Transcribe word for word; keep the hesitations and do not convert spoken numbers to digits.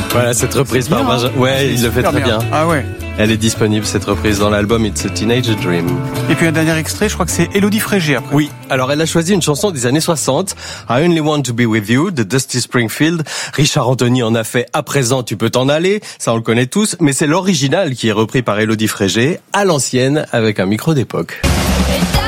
Voilà, cette reprise par Benjamin. Ouais, il le fait très bien. bien. Ah ouais. Elle est disponible, cette reprise, dans l'album It's a Teenage Dream. Et puis un dernier extrait, je crois que c'est Élodie Frégé après. Oui, alors elle a choisi une chanson des années soixante, I Only Want to Be With You, de Dusty Springfield. Richard Anthony en a fait À présent tu peux t'en aller, ça on le connaît tous, mais c'est l'original qui est repris par Élodie Frégé, à l'ancienne, avec un micro d'époque.